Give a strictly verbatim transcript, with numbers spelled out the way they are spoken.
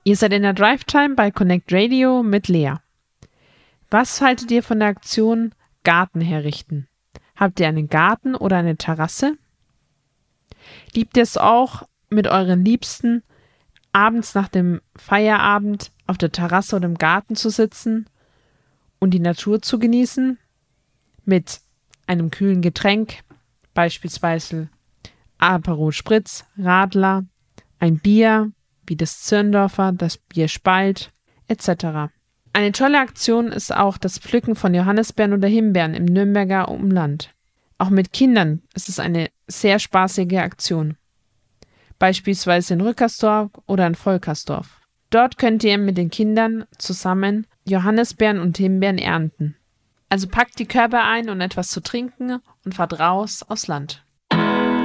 Ihr seid in der Drive Time bei Connect Radio mit Lea. Was haltet ihr von der Aktion Garten herrichten? Habt ihr einen Garten oder eine Terrasse? Liebt ihr es auch, mit euren Liebsten abends nach dem Feierabend auf der Terrasse oder im Garten zu sitzen und die Natur zu genießen? Mit einem kühlen Getränk, beispielsweise Aperol Spritz, Radler, ein Bier, wie das Zirndorfer, das Bier Spalt, et cetera. Eine tolle Aktion ist auch das Pflücken von Johannisbeeren oder Himbeeren im Nürnberger Umland. Auch mit Kindern ist es eine sehr spaßige Aktion. Beispielsweise in Rückersdorf oder in Volkersdorf. Dort könnt ihr mit den Kindern zusammen Johannisbeeren und Himbeeren ernten. Also packt die Körbe ein und etwas zu trinken und fahrt raus aufs Land.